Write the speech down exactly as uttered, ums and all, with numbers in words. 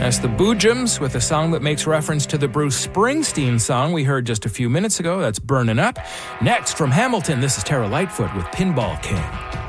That's the Boojums with a song that makes reference to the Bruce Springsteen song we heard just a few minutes ago. That's Burnin' Up. Next, from Hamilton, this is Tara Lightfoot with Pinball King.